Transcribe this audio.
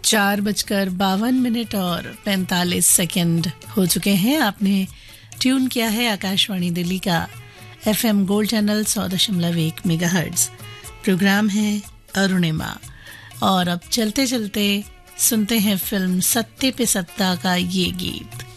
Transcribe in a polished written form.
4:52 और 45 सेकंड हो चुके हैं। आपने ट्यून किया है आकाशवाणी दिल्ली का FM gold channel 100.1 megahertz. Programme है अरुणिमा और अब चलते चलते सुनते हैं फिल्म सत्ते पे सत्ता का ये गीत।